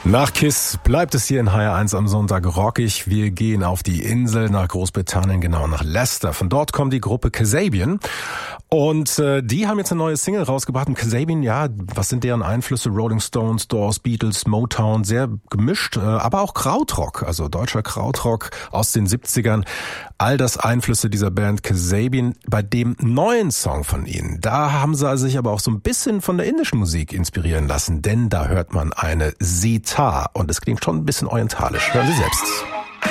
Nach KISS bleibt es hier in HR1 am Sonntag rockig. Wir gehen auf die Insel nach Großbritannien, genau nach Leicester. Von dort kommt die Gruppe Kasabian. Und die haben jetzt eine neue Single rausgebracht. Und Kasabian, ja, was sind deren Einflüsse? Rolling Stones, Doors, Beatles, Motown, sehr gemischt, aber auch Krautrock, also deutscher Krautrock aus den 70ern. All das Einflüsse dieser Band Kasabian. Bei dem neuen Song von ihnen, da haben sie sich aber auch so ein bisschen von der indischen Musik inspirieren lassen, denn da hört man eine Sitar und es klingt schon ein bisschen orientalisch. Hören Sie selbst.